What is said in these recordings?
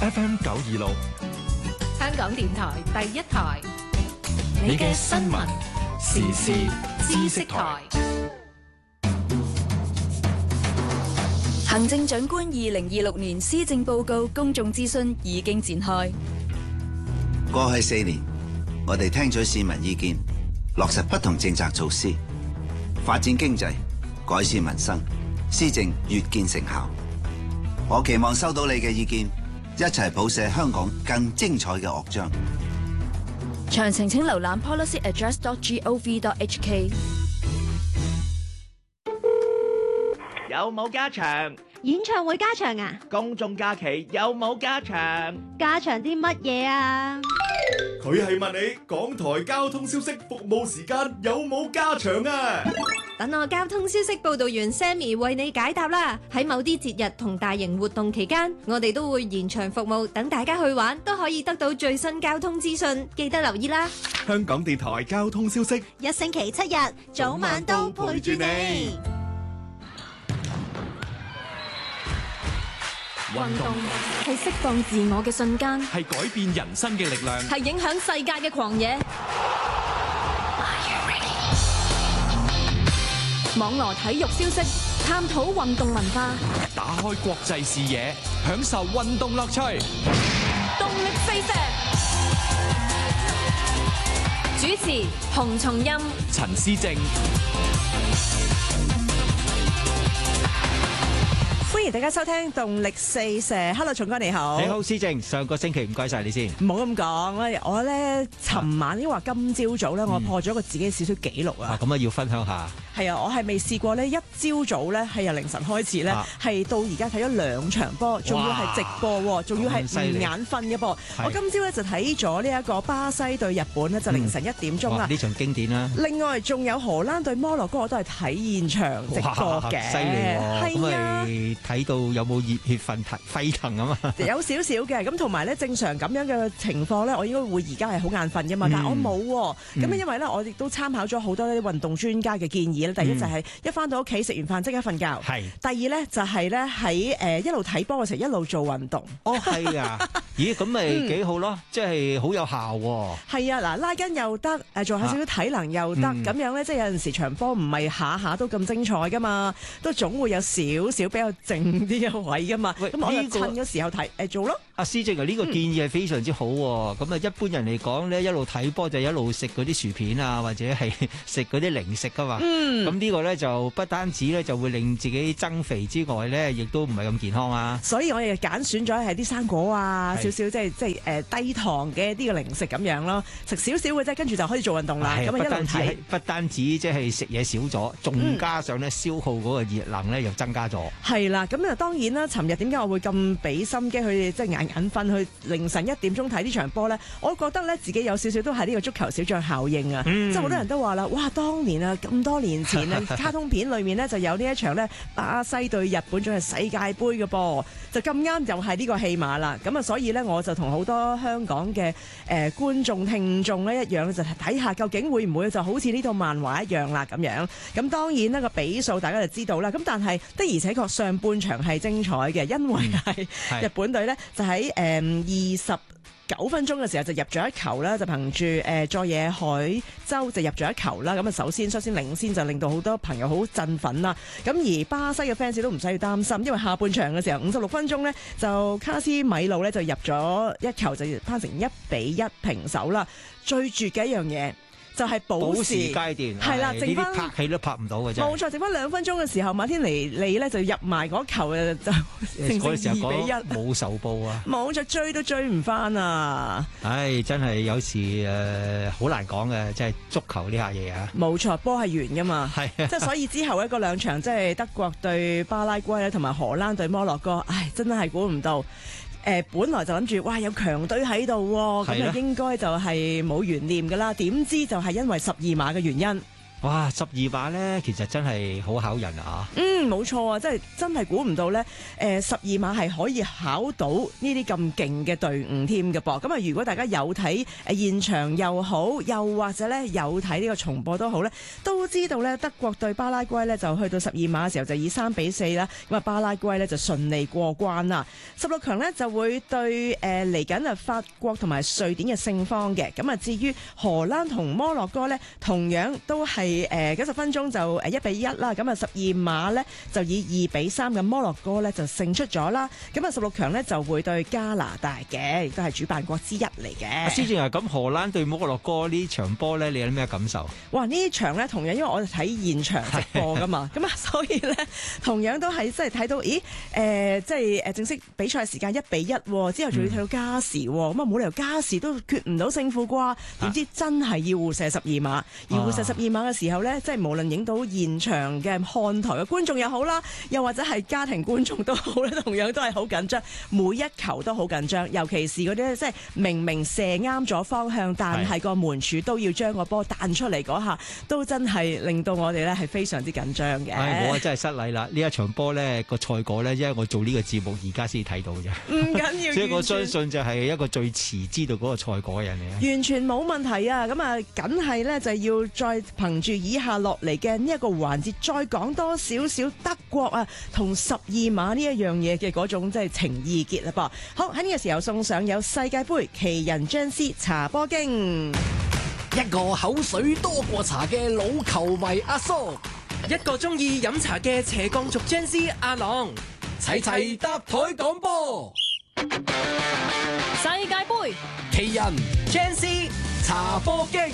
FM 926， 香港電台第一台， 你嘅新聞時事知識台。 行政長官2026年施政報告公眾諮詢已經展開。 過去4年，我哋聽取市民意見，落實不同政策措施，發展經濟，改善民生，施政越見成效。我期望收到你嘅意見，一齊譜寫香港更精彩嘅樂章。 詳情請瀏覽 policyaddress.gov.hk。 有冇加場？ 演唱會加場啊？ 公眾假期有冇加場？ 加場啲乜嘢啊？ 佢係問你港台交通消息服務時間有冇加場啊？ 等我交通消息報道員 Sammy 為你解答啦。喺某啲節日同大型活動期間，我哋都會延長服務，等大家去玩都可以得到最新交通資訊，記得留意啦。 香港電台交通消息， 一星期7日，早晚都陪住你。 運動係釋放自我嘅瞬間， 係改變人生嘅力量， 係影響世界嘅狂野。網羅體育消息，探討運動文化， 打開國際視野，享受運動樂趣。 動力四射。主持：洪松蔭、 陳思正。 歡迎大家收聽《動力四射》。Hello， 松哥你好。 你好，思正。上個星期唔該晒你先。 唔好咁講咧，我咧尋晚應該話今朝早咧，我破咗個自己少少紀錄啊。 咁啊要分享下。 係啊，我係未試過咧，一朝早咧係由凌晨開始咧，係到而家睇咗2場波，仲要係直播，仲要係唔眼瞓嘅噃。我今朝咧就睇咗呢一個巴西對日本咧，就凌晨1點鐘啦。 呢場經典啦。 另外仲有荷蘭對摩洛哥，我都係睇現場直播嘅。 犀利喎！ 係啊。 睇到有冇熱血沸騰啊嘛？ 有少少嘅，咁同埋咧正常咁樣嘅情況咧，我應該會而家係好眼瞓嘅嘛，但係我冇喎。咁因為咧，我亦都參考咗好多啲運動專家嘅建議咧。第一就係一返到屋企食完飯即刻瞓覺。係。第二咧就係咧喺一路睇波嘅時候一路做運動。 哦，係啊。咦，咁咪幾好咯？即係好有效喎。係啊，嗱，拉筋又得，做下少少體能又得，咁樣咧，即係有陣時場波唔係下下都咁精彩噶嘛，都總會有少少比較靜啲嘅位噶嘛。咁我就趁嗰時候睇做咯。 阿思正啊，呢個建議係非常之好喎。咁啊，一般人嚟講咧，一路睇波就一路食嗰啲薯片啊，或者係食嗰啲零食噶嘛。咁呢個咧就不單止咧就會令自己增肥之外咧，亦都唔係咁健康啊。所以我哋揀選咗係啲生果啊，少少即係低糖嘅啲嘅零食咁樣咯，食少少嘅啫，跟住就可以做運動啦。咁啊一路睇，不單止即係食嘢少咗，仲加上咧消耗嗰個熱能咧又增加咗。係啦，咁啊當然啦，尋日點解我會咁俾心機去即係眼瞓去凌晨1點鐘睇呢場波咧？我覺得咧自己有少少都係呢個足球小將效應啊！即係好多人都話啦，哇！當年啊咁多年前啊，卡通片裏面咧就有呢一場咧巴西對日本仲係世界盃嘅噃，就咁啱又係呢個戲碼啦。咁啊，所以咧我就同好多香港嘅觀眾聽眾咧一樣，就睇下究竟會唔會就好似呢套漫畫一樣啦咁樣。咁當然呢個比數大家就知道啦。咁但係的而且確上半場係精彩嘅，因為係日本隊咧就喺29分鐘嘅時候就入咗一球啦，就憑住佐野海洲就入咗一球啦。咁啊，首先率先領先就令到好多朋友好振奮啦。咁而巴西嘅 fans 都唔使要擔心，因為下半場嘅時候56分鐘呢，就卡斯米路呢就入咗一球，就攀成1-1平手啦。最絕嘅一樣嘢就係補時階段，係啦，剩翻拍戲都拍唔到嘅啫。冇錯，剩翻2分鐘嘅時候，馬天尼利咧就入埋嗰球就成2-1，冇仇報啊！冇錯，追都追唔翻啊！唉，真係有時好難講嘅，即係足球呢下嘢啊！冇錯，波係圓噶嘛，係即係所以之後嗰兩場即係德國對巴拉圭咧，同埋荷蘭對摩洛哥，唉，真係估唔到。本來就諗住哇有強隊喺度，咁啊應該就係冇懸念噶啦，點知就係因為12碼嘅原因。 哇！12碼咧，其實真係好考人啊！ 冇錯啊，真係估唔到咧，12碼係可以考到呢啲咁勁嘅隊伍添嘅噃。咁啊，如果大家有睇現場又好，又或者咧有睇呢個重播都好咧，都知道咧德國對巴拉圭咧就去到12碼嘅時候就以3-4啦，咁啊巴拉圭咧就順利過關啦。16強咧就會對嚟緊法國同埋瑞典嘅勝方嘅。咁啊，至於荷蘭同摩洛哥咧，同樣都係90分鐘就1-1啦。咁啊12碼咧就以2-3嘅摩洛哥咧就勝出咗啦。咁啊16強咧就會對加拿大嘅，亦都係主辦國之一嚟嘅。 施正啊，咁荷蘭對摩洛哥呢場波咧，你有啲咩感受？ 哇！呢場咧同樣因為我哋睇現場直播噶嘛，咁啊所以咧同樣都係即係睇到，正式比賽時間1-1，之後仲要睇到加時，咁啊冇理由加時都決唔到勝負啩？點知真係要互射12碼，而互射12碼嘅時候咧，即係無論影到現場嘅看台嘅觀眾又好啦，又或者係家庭觀眾都好咧，同樣都係好緊張，每一球都好緊張，尤其是嗰啲即係明明射啱咗方向，但係個門柱都要將個波彈出嚟嗰下，都真係令到我哋咧係非常之緊張嘅。 我真係失禮啦！呢一場波咧個賽果咧，因為我做呢個節目而家先睇到啫。唔緊要，所以我相信就係一個最遲知道嗰個賽果嘅人嚟。 完全冇問題啊！咁啊，梗係咧就要再憑住以下落嚟嘅呢一個環節，再講多少少德國啊同12碼呢一樣嘢嘅嗰種即係情意結啦噃。好，喺呢個時候送上有世界盃奇人張師茶波經， 一個口水多過茶嘅老球迷阿叔， 一個中意飲茶嘅斜槓族張師阿郎， 齊齊搭台講波。 世界盃奇人張師茶波經。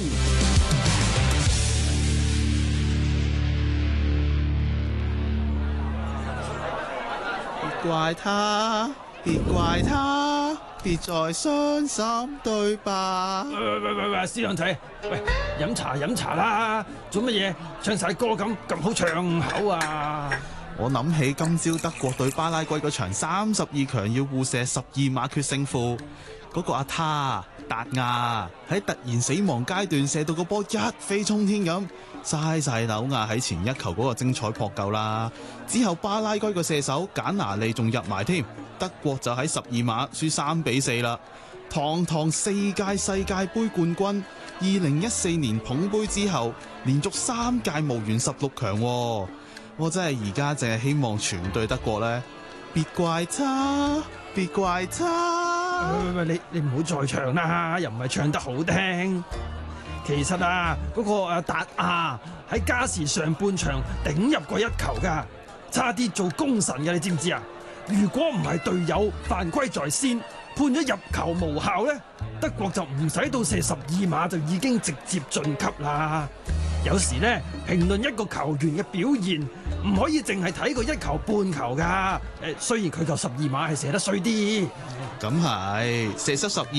別怪他，別怪他，別再傷心對吧？ 喂，師娘仔，喂，飲茶啦，做乜嘢唱晒歌咁好唱口啊？ 我諗起今朝德國對巴拉圭嗰場32強要互射12碼決勝負，嗰個阿他達亞喺突然死亡階段射到個波一飛沖天咁，嘥晒紐亞喺前一球嗰個精彩撲救啦。之後巴拉圭個射手簡拿利仲入埋添，德國就喺12碼輸3-4啦。堂堂4屆世界盃冠軍，2014年捧杯之後連續3屆無緣16強喎。我真係而家淨係希望全隊德國呢，別怪他，別怪他。 喂，你唔好再唱啦，又唔係唱得好聽。其實啊，嗰個達亞喺加時上半場頂入過一球噶，差啲做功臣嘅，你知唔知啊？如果唔係隊友犯規在先，判咗入球無效呢，德國就唔使到射12碼就已經直接晉級啦。有時呢，評論一個球員嘅表現唔可以淨係睇個1球半球噶。雖然佢就12碼係射得衰啲， 咁係射失12